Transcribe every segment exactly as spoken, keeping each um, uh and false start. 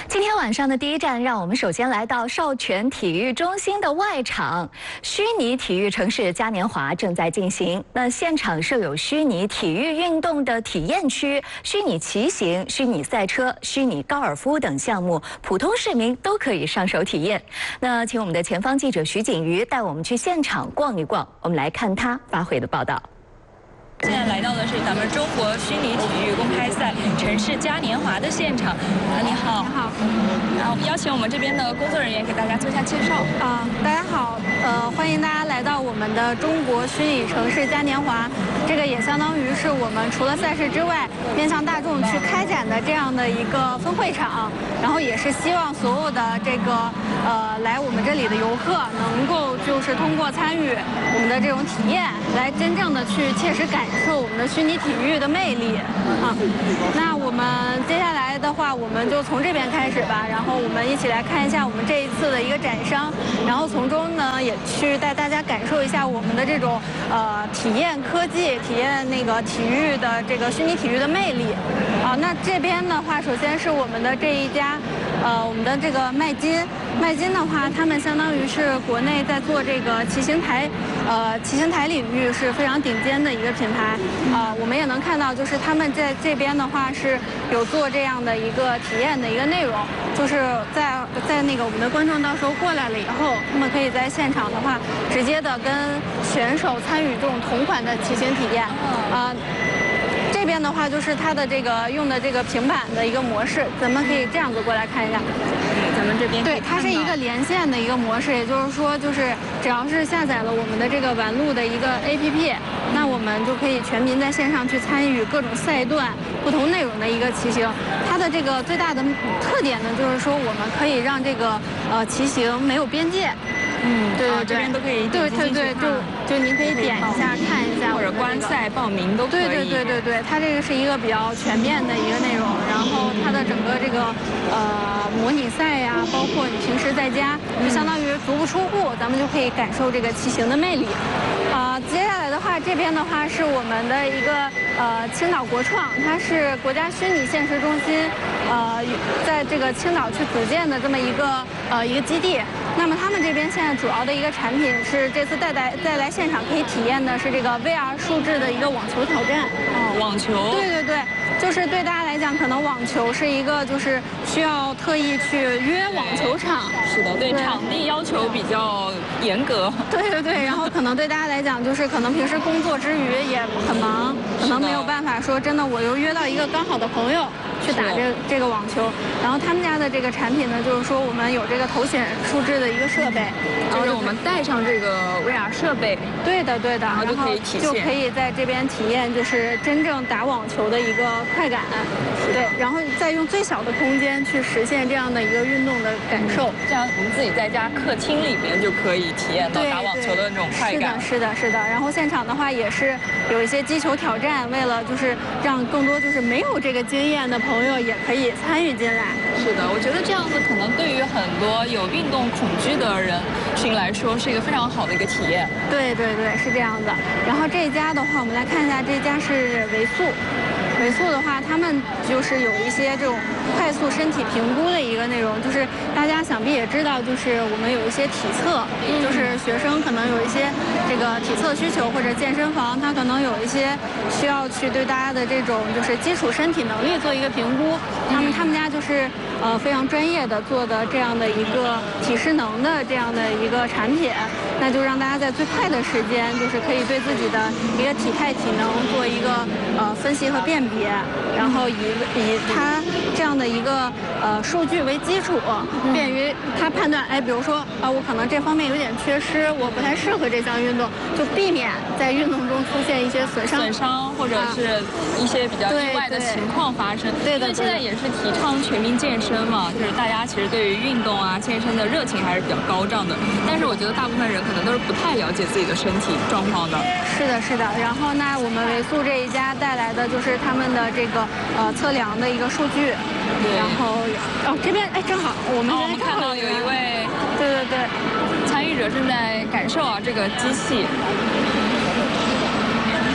今天晚上的第一站，让我们首先来到少泉体育中心的外场，虚拟体育城市嘉年华正在进行。那现场设有虚拟体育运动的体验区、虚拟骑行、虚拟赛车、虚拟高尔夫等项目，普通市民都可以上手体验。那请我们的前方记者徐景瑜带我们去现场逛一逛，我们来看他发回的报道。 现在来到的是咱们中国虚拟体育公开赛城市嘉年华的现场。啊，你好， 你好。 啊，我们邀请我们这边的工作人员给大家做一下介绍。 啊，大家好，呃，欢迎大家来到我们的中国虚拟城市嘉年华。这个也相当于是我们除了赛事之外，面向大众去开展的这样的一个分会场。然后也是希望所有的这个呃来我们这里的游客能够就是通过参与我们的这种体验，来真正的去切实感。 感受我们的虚拟体育的魅力啊！那我们接下来的话，我们就从这边开始吧。然后我们一起来看一下我们这一次的一个展商，然后从中呢也去带大家感受一下我们的这种呃体验科技、体验那个体育的这个虚拟体育的魅力啊。那这边的话，首先是我们的这一家呃我们的这个麦金，麦金的话，他们相当于是国内在做这个骑行台，呃骑行台领域是非常顶尖的一个品牌。 啊、呃，我们也能看到，就是他们在这边的话是有做这样的一个体验的一个内容，就是在在那个我们的观众到时候过来了以后，他们可以在现场的话，直接的跟选手参与这种同款的骑行体验，啊、呃。 这边的话就是它的这个用的这个平板的一个模式，咱们可以这样子过来看一下。 咱们这边对，它是一个连线的一个模式，也就是说，就是只要是下载了我们的这个玩路的一个 A P P， 那我们就可以全民在线上去参与各种赛段、不同内容的一个骑行。它的这个最大的特点呢，就是说我们可以让这个呃骑行没有边界。 嗯， 对对对， 这边都可以对对对，就就您可以点一下看一下， 或者观赛报名都可以。 对对对对对，它这个是一个比较全面的一个内容，然后它的整个这个呃模拟赛呀，包括你平时在家，就相当于足不出户，咱们就可以感受这个骑行的魅力。啊、呃，接下来的话，这边的话是我们的一个呃青岛国创，它是国家虚拟现实中心，呃，在这个青岛去组建的这么一个呃一个基地。 那么他们这边现在主要的一个产品是这次带来带来现场可以体验的是这个 V R 数字的一个网球挑战。 哦，网球。对对对，就是对大家来讲，可能网球是一个就是需要特意去约网球场。 是的，对场地要求比较严格。 对对对，然后可能对大家来讲，就是可能平时工作之余也很忙，可能没有办法说真的，我又约到一个刚好的朋友。 去打这这个网球，然后他们家的这个产品呢，就是说我们有这个头显数字的一个设备， 就是我们带上这个 V R 设备， 对的对的，然后就可以体就可以在这边体验就是真正打网球的一个快感，对，然后再用最小的空间去实现这样的一个运动的感受， 这样我们自己在家客厅里面就可以体验到打网球的那种快感。 是的，是的，是的。然后现场的话也是有一些击球挑战，为了就是让更多就是没有这个经验的。 朋友也可以参与进来。 是的，我觉得这样子可能对于很多有运动恐惧的人群来说是一个非常好的一个体验。 对对对，是这样的。然后这一家的话，我们来看一下，这家是维速。维速的话，他们就是有一些这种快速身体评估的一个内容，就是大家想必也知道，就是我们有一些体测，嗯、就是学生可能有一些这个体测需求，或者健身房他可能有一些需要去对大家的这种就是基础身体能力做一个评估。他们他们家就是呃非常专业的做的这样的一个体适能的这样的一个产品，那就让大家在最快的时间，就是可以对自己的一个体态体能做一个呃分析和辨别。 别，然后以以它这样的一个呃数据为基础，便于他判断，哎，比如说啊，我可能这方面有点缺失，我不太适合这项运动，就避免在运动中出现一些损伤、 损伤或者是一些比较意外的情况发生。 对的， 因为现在也是提倡全民健身嘛，就是大家其实对于运动啊、健身的热情还是比较高涨的。但是我觉得大部分人可能都是不太了解自己的身体状况的。 是的，是的。然后那我们维速这一家带来的就是他们 的这个呃测量的一个数据，然后哦这边哎正好我们、 哦、我们看到有一位对对对参与者正在感受啊这个机器。 啊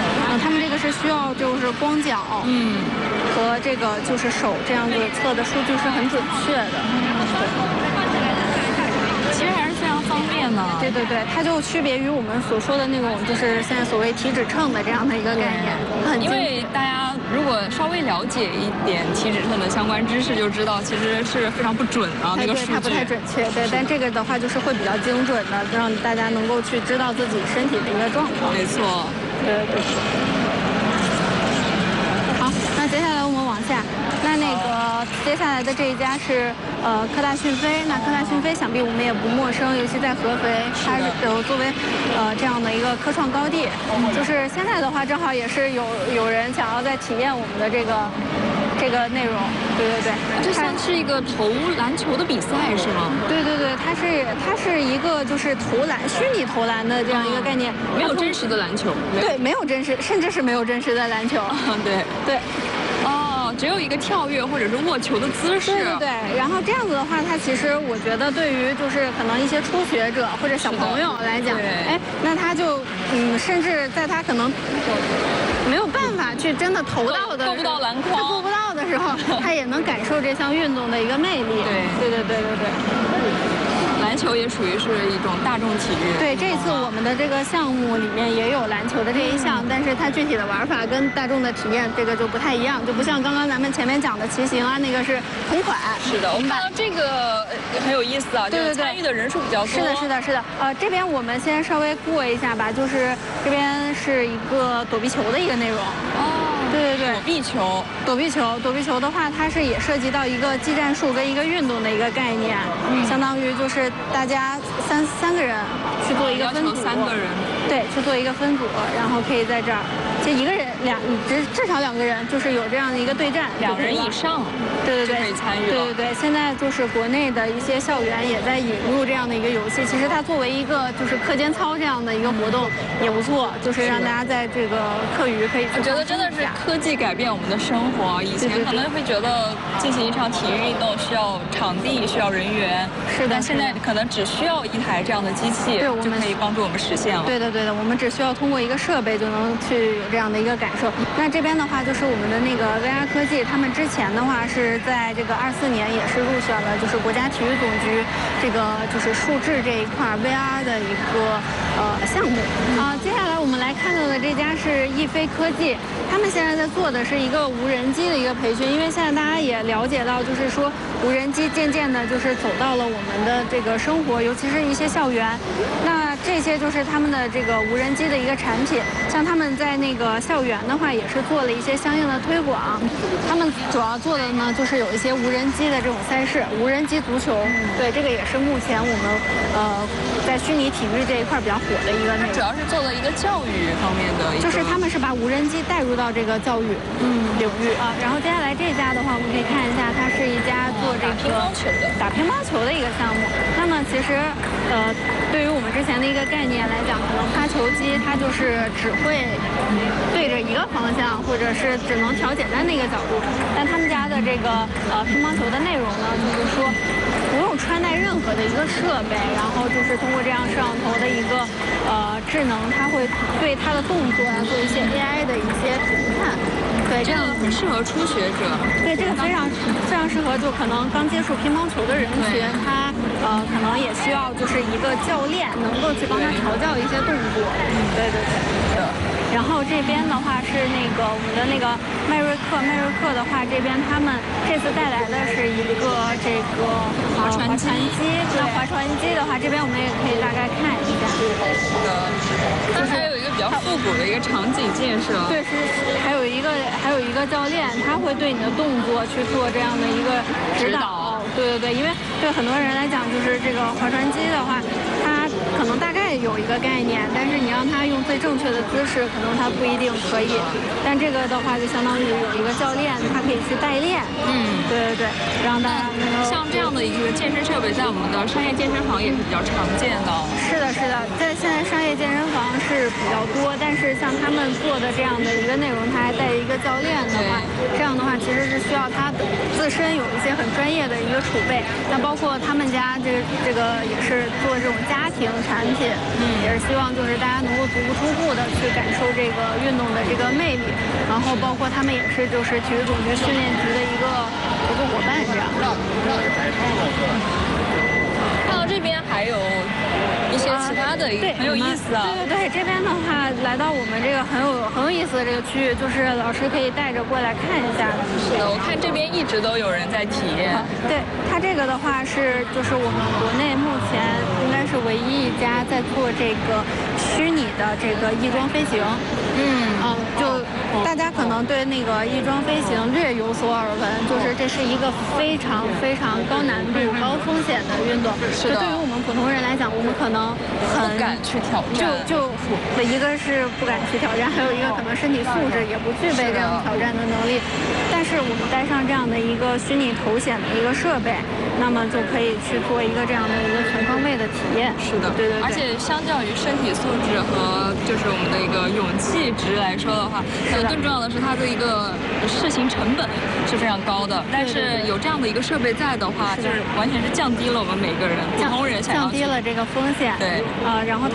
他们这个是需要就是光脚，嗯，和这个就是手这样子测的数据是很准确的。 其实还是非常方便的。 对对对，它就区别于我们所说的那种就是现在所谓体脂秤的这样的一个概念，很因为大家如果稍微了解一点体脂秤的相关知识，就知道其实是非常不准啊，那个数据它不太准确。对，但这个的话就是会比较精准的，让大家能够去知道自己身体的一个状况。 没错， 对对。好，那接下来我们往下，那那个接下来的这一家是呃科大讯飞，那科大讯飞想必我们也不陌生，尤其在合肥，它是有作为呃这样的一个科创高地，就是现在的话正好也是有有人想要在体验我们的这个这个内容，对对对， 这像是一个投篮球的比赛是吗？ 对对对，它是它是一个就是投篮虚拟投篮的这样一个概念， 没有真实的篮球， 对，没有真实，甚至是没有真实的篮球， 对对。 哦，只有一个跳跃或者是握球的姿势。 对对对，然后这样子的话，它其实我觉得对于就是可能一些初学者或者小朋友来讲，哎，那他就嗯，甚至在他可能没有办法去真的投到的， 够不到篮筐， 他够不到的时候，他也能感受这项运动的一个魅力。 对对对对对对。 篮球也属于是一种大众体育。 对，这次我们的这个项目里面也有篮球的这一项，但是它具体的玩法跟大众的体验这个就不太一样，就不像刚刚咱们前面讲的骑行啊，那个是同款。 是的，我们看到这个很有意思啊，就是参与的人数比较多。 是的，是的，是的。呃，这边我们先稍微过一下吧，就是这边是一个躲避球的一个内容。哦。对对对， 躲避球， 躲避球，躲避球的话，它是也涉及到一个技战术跟一个运动的一个概念，嗯、相当于就是大家三三个人去做一个分组， 三个人， 对，去做一个分组，然后可以在这儿，就一个人两至至少两个人，就是有这样的一个对战， 两人以上， 对对对， 可以参与对对对，现在就是国内的一些校园也在引入这样的一个游戏，其实它作为一个就是课间操这样的一个活动也不错，就是让大家在这个课余可以。 我觉得真的是科技改变我们的生活，以前可能会觉得进行一场体育运动需要场地，需要人员， 是的， 但现在可能只需要一台这样的机器，就可以帮助我们实现了。 对的对的，我们只需要通过一个设备就能去有这样的一个感受。那这边的话就是我们的那个 V R 科技，他们之前的话是在这个二四年也是入选了就是国家体育总局这个就是数智这一块 V R 的一个呃项目啊。接下来我们来看到的这家是易飞科技，他们现在在做的是一个无人机的一个培训，因为现在大家也了解到，就是说无人机渐渐的就是走到了我们的这个生活，尤其是一些校园。那这些就是他们的这个无人机的一个产品，像他们在那个校园的话，也是做了一些相应的推广。他们主要做的呢，就是有一些无人机的这种赛事，无人机足球。对，这个也是目前我们呃在虚拟体育这一块比较火的一个内容。 主要是做了一个教育方面的一个， 就是他们是把无人机带入到这个教育嗯领域啊。然后接下来这家的话，我们可以看一下，它是一家做这个打乒乓球的一个项目。那么其实呃，对于我们之前的一个概念来讲，可能发球机它就是只会对着一个方向，或者是只能调简单的一个角度。但他们家的这个呃乒乓球的内容呢，就是说不用穿戴任何的一个设备，然后就是通过这样摄像头的一个呃智能，它会对它的动作啊做一些 A I 的一些评判。对，这样很适合初学者。 对，这个非常非常适合就可能刚接触乒乓球的人群，他呃可能也需要就是一个教练能够去帮他调教一些动作。嗯，对对对。然后这边的话是那个我们的那个迈瑞克，迈瑞克的话这边他们这次带来的是一个这个划船机。 那划船机的话，这边我们也可以大概看一下。 是的，但是还有一个比较复古的一个场景建设。 对，是还有一个还有一个教练，他会对你的动作去做这样的一个指导。对对对，因为对很多人来讲，就是这个划船机的话，它可能大概有一个概念，但是你让他用最正确的姿势，可能他不一定可以。但这个的话，就相当于有一个教练，他可以去代练。嗯，对对对对，让大家能够像这样的一个健身设备，在我们的商业健身房也是比较常见的。 是的，是的，在现在商业健身房是比较多，但是像他们做的这样的一个内容，他还带一个教练的话，这样的话其实是需要他的自身有一些很专业的一个储备。那包括他们家这这个也是做这种家庭产品，嗯，也是希望就是大家能够足不出户的去感受这个运动的这个魅力。然后包括他们也是就是体育总局训练局的一个合作伙伴这样的。 看到这边还有一些其他的， 对， 很有意思啊。 对对对，这边的话来到我们这个很有很有意思的这个区域，就是老师可以带着过来看一下的。 是的，我看这边一直都有人在体验。 对，它这个的话是就是我们国内目前应该是唯一一家在做这个虚拟的这个翼装飞行。嗯嗯，就大家可能对那个翼装飞行略有所耳闻，就是这是一个非常非常高难度、高风险的运动。 是的。 对于我们普通人来讲，我们可能很不敢去挑战。 就就一个是不敢去挑战，还有一个可能身体素质也不具备这样挑战的能力。但是我们带上这样的一个虚拟头显的一个设备，那么就可以去做一个这样的一个全方位的体验。 是的， 对对对。 而且相较于身体素质和就是我们的一个勇气值来说的话，可能更重要的是它的一个试行成本是非常高的。但是有这样的一个设备在的话，就是完全是降低了我们每个人普通人想要降低了这个风险。 对， 呃，然后。